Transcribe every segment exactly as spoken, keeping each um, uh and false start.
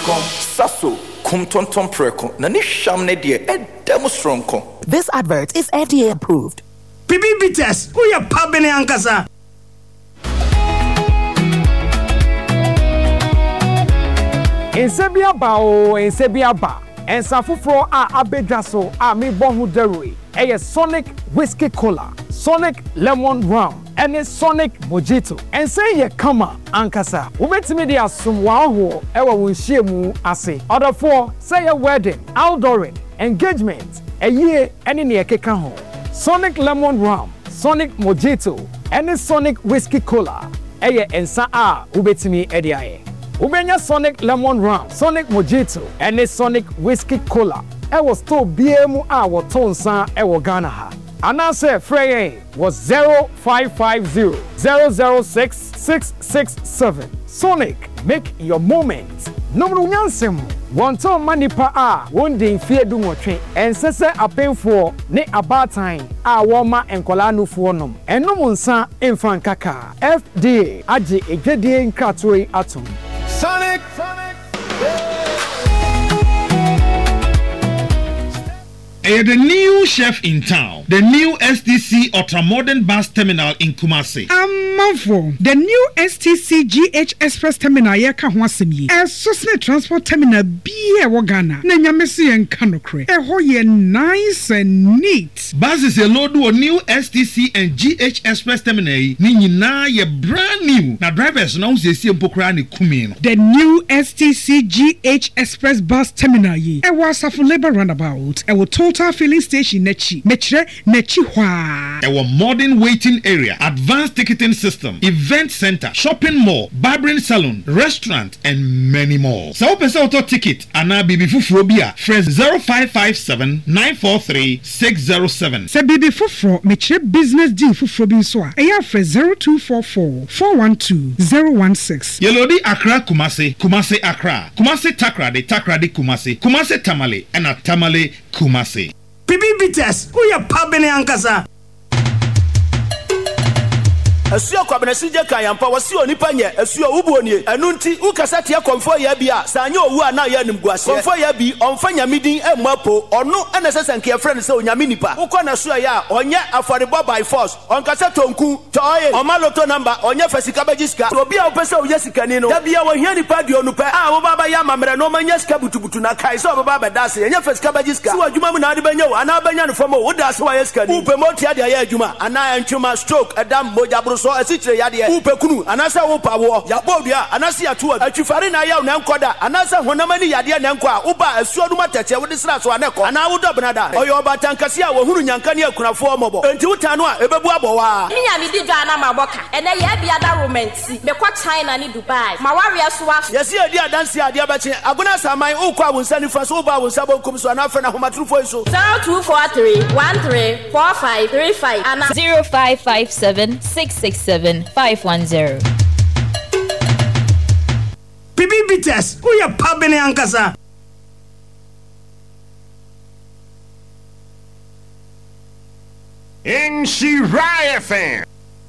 kon saso kum tonton preko na ni hwam ne de e dem strong kon. This advert is F D A approved. Bibi bites, who ya pabene ankasa? Ensebia ba o, ensebia ba. Ensa fufuro a abedwa so a me bohu deroi. Eye Sonic Whiskey Cola, Sonic Lemon Rum, and Sonic Mojito. Ense ye kama ankasa. Ubetimi di asum wa ho ewa wunhie mu ase. Order for say a wedding, outdooring, engagement, a year any ne ekeka ho. Sonic Lemon Rum, Sonic Mojito, and Sonic Whiskey Cola. Eye ensa a ubetimi edi aye. Ubenya Sonic Lemon Rum, Sonic Mojito, and Sonic Whiskey Cola. I was told B M A was tonsa e wo Ghana ha. Anase Frey was zero five five zero zero zero six six six seven. Sonic, make your moment. Number nyansem. One ton money pa a one day fear do motwe. And sese apenfo ne abatan a woma enkola no fo nom. Eno monsa emfan kaka. F D A age egedie nkratoi atom. Sonic Sonic yeah. The new chef in town, the new S T C ultra-modern bus terminal in Kumasi. Amafo, the new S T C G H Express terminal yaka hwasemi. E sosne transport terminal biye wo Ghana. Na nyamesi en kanokre. E ho ye nice and neat. Buses a load o new S T C and G H Express terminal ni nyina ye brand new. Na drivers na usesi empokra ne kumi no. The new S T C G H Express bus terminal yi. E wa Safo Labour roundabout. E wo total filling station nechi mechre nechi hwa. Our modern waiting area, advanced ticketing system, event center, shopping mall, barbering salon, restaurant, and many more. So open auto ticket and now bibi fufuro bia fresh zero five five seven nine four three six zero seven. Se bibi fufuro mechre business deal fufuro bi so a eya fresh zero two four four four one two zero one six. Yelodi Accra Kumasi, Kumasi Accra, Kumasi Takrade, Takrade Kumasi, Kumasi Tamale, and a Tamale Kumasi. Bibi bites, who ya pabene ankasa? Asuo kwabenesi je kan yampa wasi onipa nye asuo ubuoni enu nti ukasa tie konfo ya bia sanye owu ana ya nimguase konfo ya bi onfanya midin emapo ono ene sesenke ye friend se onyame nipa ukọ na suo ya onye affordable by force onkasa tonku toye omaloto number onye fasika bajiska obi a opese oye sikani no da bia wo hia nipa di onupe a wo baba ya mamre no manya sika butubutu na kai so baba bedase enye fasika bajiska so adwuma mu na ade benya wo ana benya no fomo wo da se wa yesikani upe moti ade ya adwuma ana antwuma stroke adam moja so asichire yade upekunu anasa wo pawo yabodua anasa yatu atwifare na ya na nkoda anasa honamani yade na nko a uba asuo dum atete wo disra so aneko ana wo dobnada oyo batankase a wo hunu nyankane akunafo mobo enti utano a ebebu abowa minya mi di dwa na maboka ene ye bia da romancy me kwa China ni Dubai mawaria so wa yesi edi adanse ade abache aguna saman ukwa wonsani fa so uba wonsa bonkum so anafa na homatrufo so zero two four three one three four five three five and zero five five seven six six seven five one zero. Bibi bites, who ya pabene ankasa? In Shiraya fan.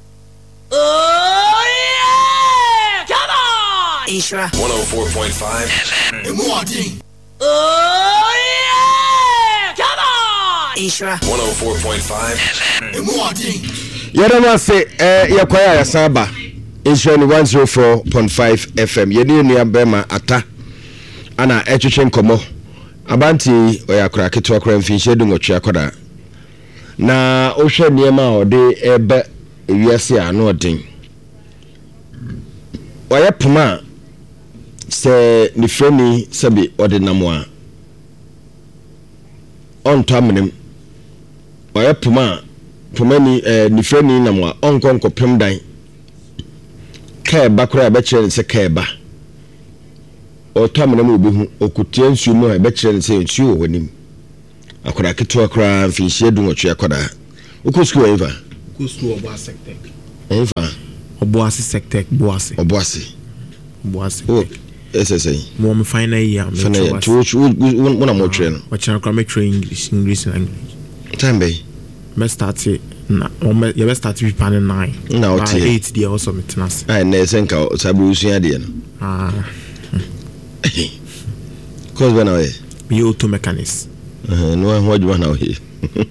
Oh yeah! Come on! Ishra one oh four point five Imuadi. Oh yeah! Come on! Ishra one oh four point five Imuadi. Yadama say eh yakwaya ya saba Ishra ni one oh four point five F M yeni ni abema ata ana etwetwe nkomo abanti oyakora ketwa kora mfinhye dungotwe akoda na ohwe niema ode ebe ewiase ano odin oya puma se ni freni sabi ode namwa on tamnem oya puma pumani eh, ni freni namwa onkonko pemdan ka ba kora be kire se ka ba o tamnem obihu okutie nsu mu e be kire se nsu wo nim akora ketwa kora mfinhye dungotwe akoda ukosu eva kusu oboase tek eva oboase sectek boase oboase boase oh ssa mo me final year me final to one more train what can I make English English and English time be me start na o you start with pan nine na o tie eight there also me tenase ah na senka sabu usua de no ah course when I me auto mechanics uh no what you want now here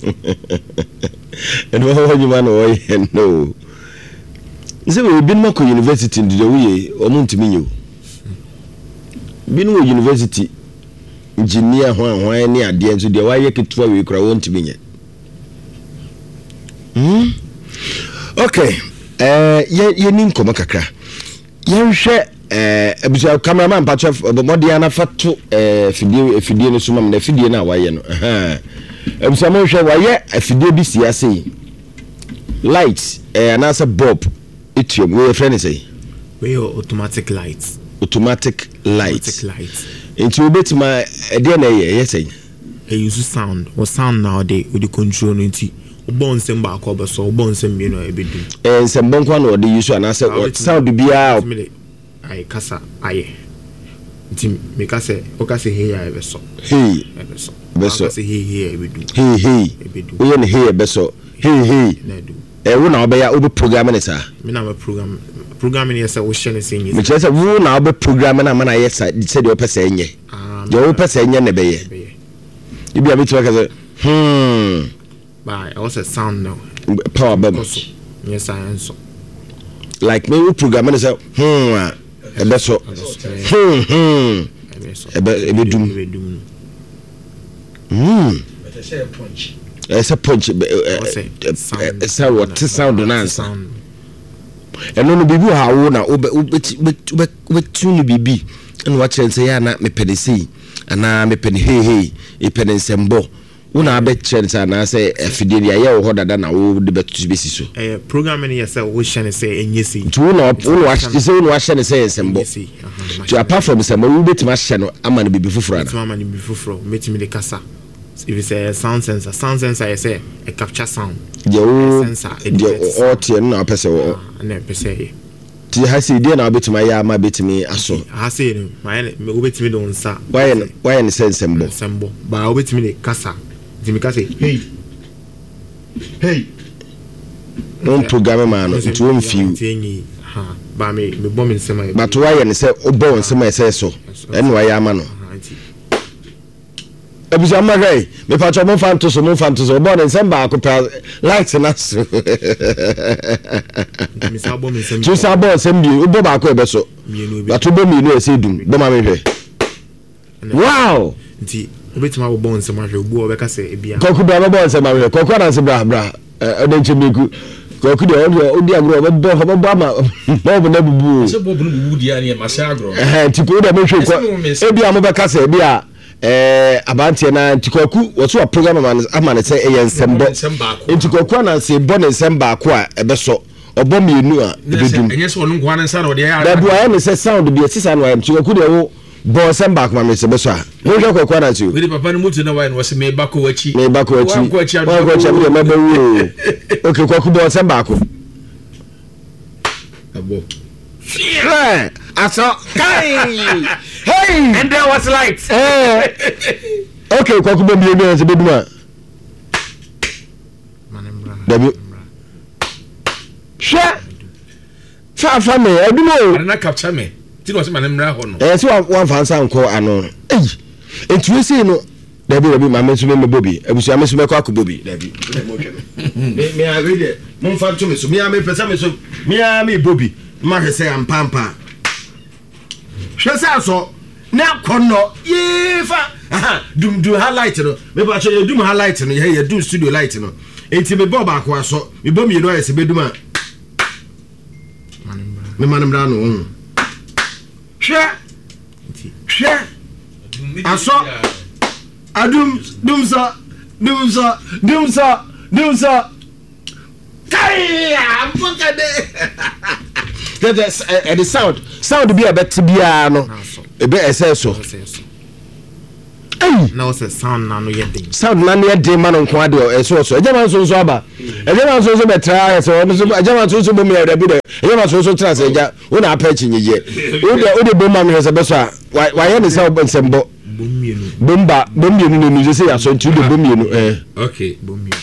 and what you want away no say we been Mako University in the way or Montimi you been wo university engineer hwan hwan ni ade enso de why ketua we kura won't be yet hmm okay eh ye ni nkoma kakra ye hwe eh abuja cameraman patch body ana fato eh fidie fidie no suma na fidie na waye no eh abuja mo hwe waye fidie bi siase light eh anasa bulb itium we friend say we automatic lights automatic lights automatic lights into obetima e de na ye yes say e use sound or sound now dey with the control nti obo nsem ba ko be so obo nsem mi no e bedu eh nsem bon kwa no dey use ana say sound bia ai kasa aye nti me kasa o kasa hey ya e be so hey e be so be so kasa hey hey e bedu hey hey e bedu o ye ne hey e be so hey hey na do e wo na obe ya obe program ne sa me na me program programming yes wo share say nyi me say wo na obe program na mana yes say de o pese enye je o pese enye ne be ye ibi abi twa kaza hmm by also sound now power bam yes I answer like me we program ne say hmm e be so hmm hmm e be e be dum hmm but say punch it's a punch it's a what sound and answer and no bibi ha wo na obe obe tune bibi and what say ya na me penisi ana me pen hey hey e pen nsembo una abe chance na say afidie ya ye wo dada na wo de betu besi so eh programming yes wo share say enyesi to una una say una share say nsembo to apart from nsembo wo betima share no ama no bibi fufura na ama no bibi fufura metimi de kasa if it's a sound sensor sound sensor I say a capture sound the sensor the audio na pese wo na pese ti ha se die na betima ya ma betimi aso ha se no my me obetimi do nsa why why ni sense mbo sembo ba obetimi de kasa timi kasa hey hey non programme man no to on few ha ba me me bom nsema but why ni say obo nsema say so en why ya ma no ebuja magay me pacho mo fanto so mo fanto so bo nsem ba ko light na so mi sa bo mi nsem tu sa bo nsem bi obo ba ko e be so ba to bo mi no e se dum bo ma me hwe wow nti obetima bo bo nsem ahwe obu obeka se ebia koku ba bo nsem ahwe koku na se bra bra e de nchemeku koku de o di agro bo bo bo ba ma bo na bubu se bo bo bubu di ani ma se agro eh ti ko da me hwe ko ebia mo beka se ebia eh abantie na ntikoku woso a program man amane say e yensembo ntikoku na say bo ne nsemba ko a ebeso obo mienu a ebedum enye se onu kwa na nsa na ode ya da bu aye ne say sound bi etisa na ntikoku de wo bo nsemba ko ma me se beso a mo hwe kokwa na ti o we papa no mutu na why no se me bako wachi me bako wachi wa ko wachi me me bawu okay koku bo nsemba ko abo yeah aso kai hey and there was light eh okay kwa kubo mi mi se beduma dabi she fa fa me edumo na capture me ti no se manemra ho no eh se wan fa nsa nko ano eh entu ese no dabi dabi ma mesu me bobi abusu amesu me kwa ko bobi dabi me me a ready mon fa to me so me a me pesa me so me a me bobi ma he say am pampa hwesa so na kono yefa aha dum dum highlight no me ba che dum highlight no ye ye dum studio light no enti me bob akwa so me bom ye no ye se bedum a me manam da no hwe hwe aso adum dum so dum so dum so dum so kai am pokade There's uh, the sound sound be a bit bia no e be ese so eh na o se sound na no ye dey sound na no ye dey man nko ade e so so ejama so so aba ejama so so betra so no so ejama so so bo mi e bi de ejama so so tra se eja wo na apa chinyeye wo de wo de bo ma me se be so a wa ye ne se nsembo bomienu bomba bomienu no no se ya so nti de bomienu eh okay bomienu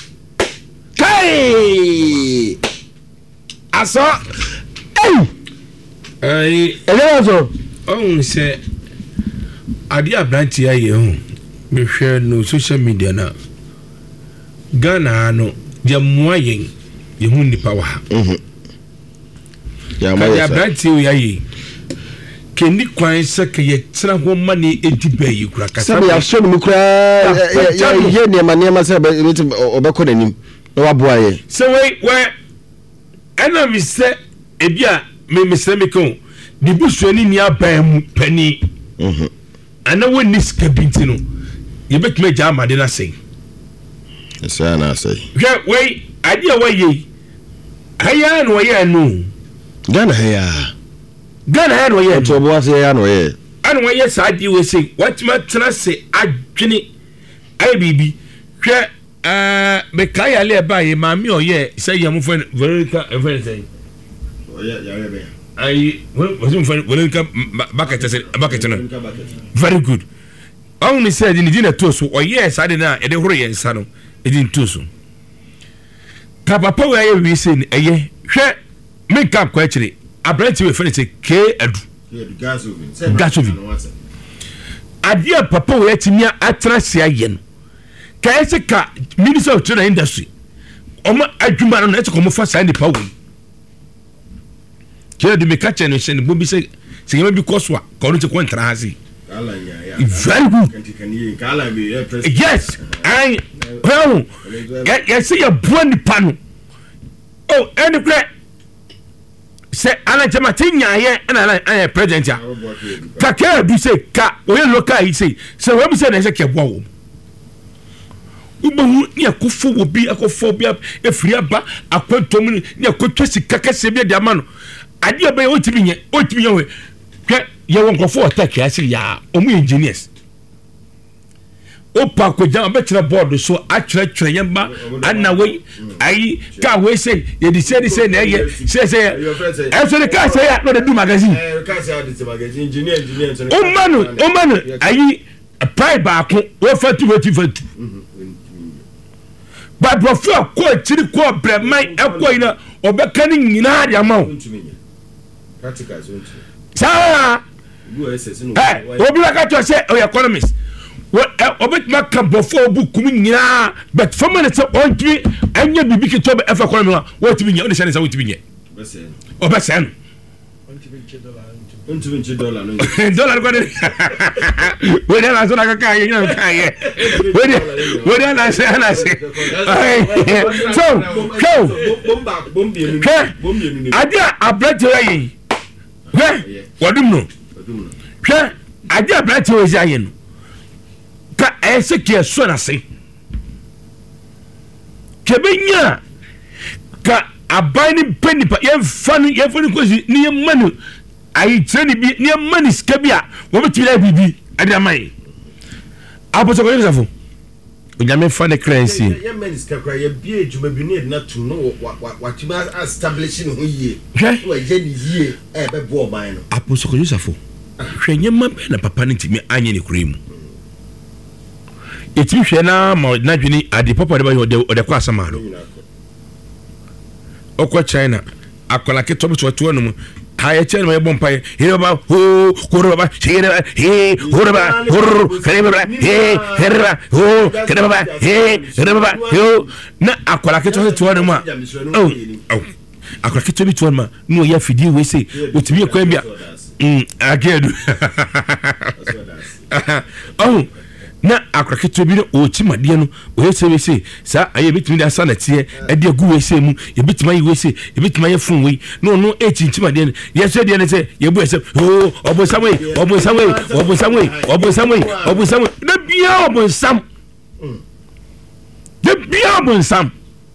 kai aso Ai elezo on se ade abranti aye ho me hwɛ no social media na Ghana no ya moyen ye hu nipa wa ha mhm ya ma ya abranti o yaye kendi kwan sɛ ke ye tra ho ma ne edi ba yi kura kasa sabe ya so no kura ya ye ne ma ne ma sɛ obekɔ nanim na waboa ye sɛ we we ana mi sɛ ebi a me me sɛ me ko di busuani ni aban mu pani mhm ana woni ska binti no ye betuma gya amade na sɛ esa na sɛ hwɛ we ade a waye haya no ye no Ghana haya Ghana haya no ye to bo ase haya no ye ana waye sa ade we sɛ watuma tena sɛ adwene ai bibi hwɛ eh me kai ale ba ye ma mi oye sɛ ye mo fɛ Veronica fɛ sɛ oye ya re be ai was mo fɛ Veronica bucket sɛ bucket no very good only said in the to so oye sa de na e de horo ye nsa no e di to so ka papa we aye wi sɛ ni eye hwɛ me ka kwa kire abranti we fɛ sɛ K adu gasovin gasovin adia papa we atimi atra sia ye no kaise ka minister of trade industry omo adwuma no na e ko mo fa sai ni pa wo kire de me ka che no hye ne bo bi se se yema bi koswa ko no che ko ntra ha si very good yes I well yes you born the pan oh any clear say ana jama tinya ye ana ana president ya ka ka bi say ka o ye local yi say say we bi say na say ke bo wo ubu ni akofo wo bi akofo bi efiri aba akwantom ni akotwa sika kase bi de ama no ade obe o tibi nye o tibi nye we hwe ye won kofo attack ya say ya omu engineers o pa ko jam be tire board so atwere twere ye ba ana we ai ka we say ye di say say na ye say say e so the ka say ya no dey do magazine eh ka say the magazine engineer engineer o manu o manu ai pride ba ko wo fatu wetu fatu but before ko chiri ko breman e ko ina obeka ni nyina de ama wo practical so sa eh obi la ka to say o economist obet maka before book kum nyina but for minute on three anya bibi ke to be efa economy what bi nya o de say what bi nya obesa no untu vinci dollar no dollar ko de we dey na so na ka ye na ka ye we dey we dey na say na say so so bomba bombi ni bombi ni adia abrate ye we wadum no hwe adia abrate we say ye no ka ese ke so na say kebenya ka abani penipa ye fanu ye fanu ko ni ye manu ai treni bi ni mani skabia wo betimi la bibi adamai apo so ko yesafo onyame fa ne currency ye mani skakra ye bi ejuma bi ne na tu no wa tima establishing ho yie wo ye ni yie e be bo oman no apo so ko yesafo hwenye mabe na papa ne timi anye ne kuremu etimi hwe na ma na dwini ade papa de ba yo de kwa asama no okwa China akola ke tobi to to no haye chen me bom paye hiraba ho horaba hiraba he horaba hor kereba he heraba ho kereba he heraba ho na akola ke to to no ma oh oh akola ke tobi to ma no ya fidi we say otimi kwa bia mm agedu oh na akraketo bi no ochima de no o yese we say sa aye bitimi da sanate e de agu we say mu ye bitima ye we say ye bitima ye fun we no no e chinchima de ye so de ne say ye bu ese o obosam we obosam we obosam we obosam we obosam we de bia obosam de bia obosam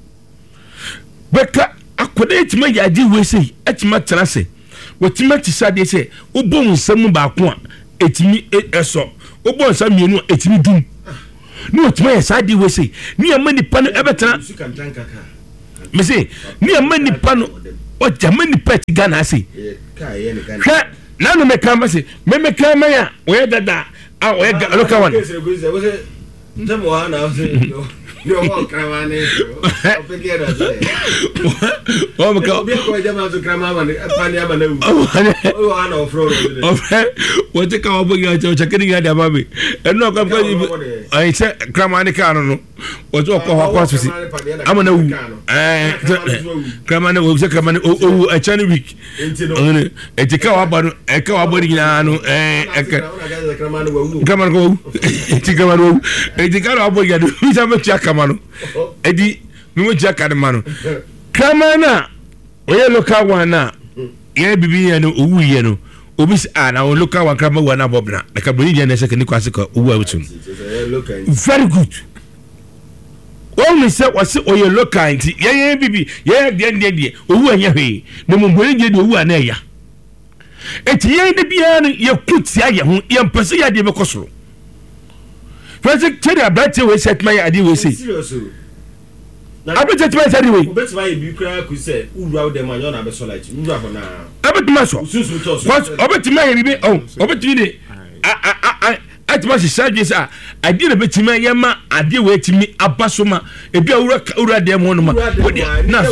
beka akoda etima ya di we say etima trase wetima ti sa de say obom nsam ba ko a etimi eso obo nsa mienu etimi dum ni otuma ya sadi we say ni amani pano ebetana me say ni amani pano o jamani pet Ghana say hwa na no me kan say me me kan ma ya we dada a we local one ndemo ha na say Yo walk around there. Forget us. Oh my God. Be ko jama to krama man pani amana. Oh ana ofro. What take our boy to checking ya da baby. And no come I say krama ni ka no. What to ko kwa kwasi. Amana wu. Eh krama na wo say krama na o a chani week. E tika wa ba no e ka wa bo ni na no eh krama na wo. Krama na wo. E tika wa wo. E tika wa bo ya do. Mi sa me tia Kamano, Eddie, we Jack Adamano. Kamana, we look at one now. Ye be and we know. Obis and I will look at one Kama one abobna, like a Bolivian second classical. Very good. Only said was or you look kind, yeah, baby, yeah, then, then, yeah, who are you? No more who are near. It's ye the piano, you put Saya, who young Persia de Bocosro. President tell you better we set my idea we say. I bet it my anyway. Bet why you cry could say who route them on your so like you have na. I bet my so. What I bet my be oh, I bet you I I I at my charges are I did a bit to my yama I did wait to me abasoma e bia ura ura dem one ma. Na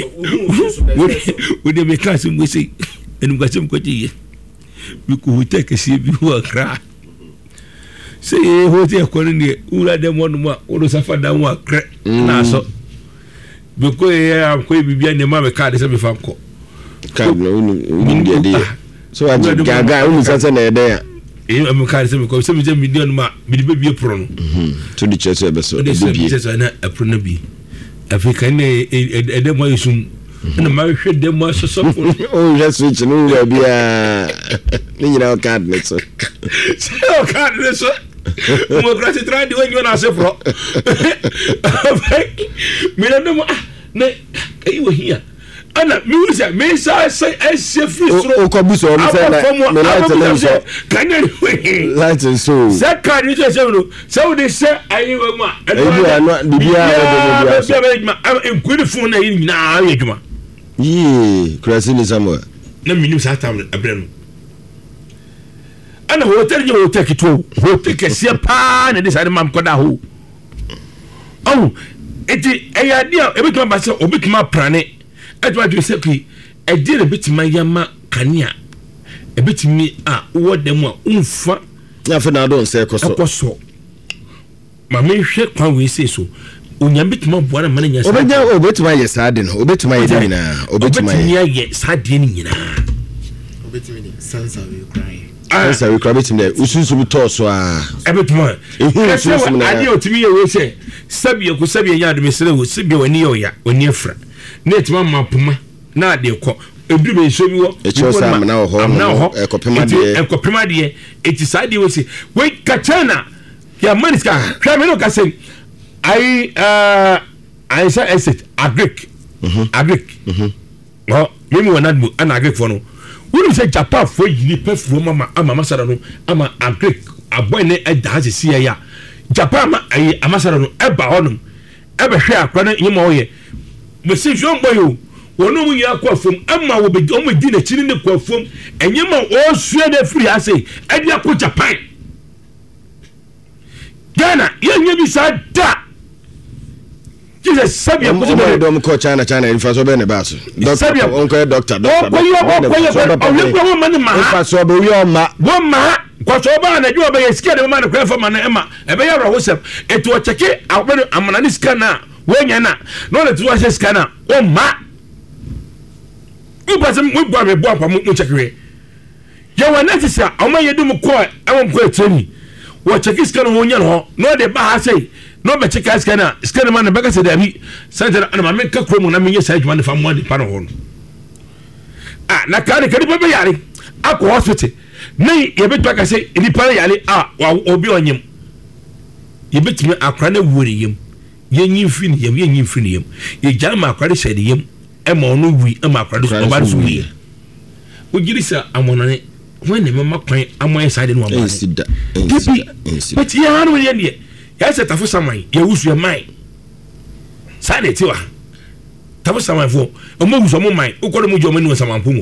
we dey make us we say and we some kwaji. We could take a see you cry. Say what you calling the ura dem one more or suffer down one crack na so because I'm going to be in the mamma card is a fanco card no idea so I just gaga who is a there I'm card because some million ma be baby a pro to the church episode this is a pronabi Africa a demo is soon and the marriage them was so oh just switch no be a you know card so card so mo grati tra di wonyo na se pro me na no na e wo hia ana mi wo se me sa se ese fi sro o ko bu so me say na me light na so kanya light so se kan ni se no se wo de se ayi wo ma e no di bia e do bia am en fun na yi na ayi djuma yi krasi ni samuel na minim sa tam abrenu ana hotel je hotel kito hotel kese pa na de sare mam koda ho oh eti eya dia ebetuma ba se obetuma prane etuma de se pi e di re betima yama kania ebetimi a wo dem a umfa na fa na don se koso koso ma me hwe kwa we se so onya betuma boara man nya sa obenya obetuma ye sa de no obetuma ye de na obetuma ye sa de ni nyina obetuma ni sansa we cry Yes, I will grab it in there. Ususu bi to so ah. Ebetuma. Ususu na. Ade otimi ye we se. Sabi ko sabi ya de mesere wo sabi wani yo ya, wani afra. Na etima mapuma na ade ko. Eduru be so bi wo. E cho sa amna ho. Amna ho. E ko pema de. E ko pema de. Eti sade we se. We kachana. Ya maniska. Hwa me no ka se. I uh I say exit agric. Mhm. Agric. Mhm. Oh, me mo na admu ana agric for no. Who say Japan for you perfume mama ama masara no ama agrek aboy ne eda hasisi ya Japan ma ayi amasara no eba honum ebe hwe akwa na nyima oye me se jo mboyo wono mu ya kwa fom ama wo be o me di na chiri ne kwa fom enyima o sue na free ase edi akwa Japan Ghana ye nyebi sa da Jesus Sabia ko se do ko China China in faso be ne baso doctor onko doctor doctor ko yo ko yo ko yo man ma faso be yo ma wo ma ko so ba na jo be yeske de ma na kwa fa ma na ema e be yaro hosem eto o cheke awbe amana ni scanner wo nya na no le tuwa scanner o ma ubasem wo gba me bo apa mo chekere ye wa na tisa o ma ye dum ko e won ko etreni wo cheke scanner wo nya no no de ba ha sei no be check scanner scanner man be ka se dabi center na ma me ka kromo na me yesa adwuma ne fa mo de pa no ho ah na ka ne ka be yare akọ hospital ne ye be to ka se ni pa yare ah obi onyem ye betimi akra na wori yem ye nyin fi ne yem ye nyin fi ne yem ye jama akra de se de yem e ma ono wi e ma akra de so ba so wi o giri sa amonane when ne mama kwan amoy side no amane insida insida but ye hanu ye ne ya se tafu samai ye wusu ye mai sa de tiwa tafu samai fo o mo wusu mo mai o ko mo jo mo ni samampo mo